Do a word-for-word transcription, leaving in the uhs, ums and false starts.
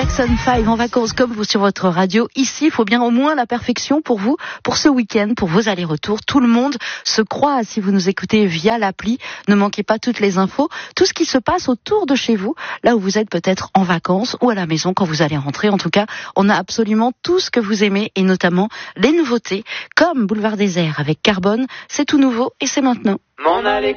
Jackson five en vacances comme vous sur votre radio. Ici, il faut bien au moins la perfection pour vous, pour ce week-end, pour vos allers-retours. Tout le monde se croit si vous nous écoutez via l'appli. Ne manquez pas toutes les infos, tout ce qui se passe autour de chez vous, là où vous êtes peut-être en vacances ou à la maison quand vous allez rentrer. En tout cas, on a absolument tout ce que vous aimez et notamment les nouveautés comme Boulevard Désert avec Carbone. C'est tout nouveau et c'est maintenant. M'en aller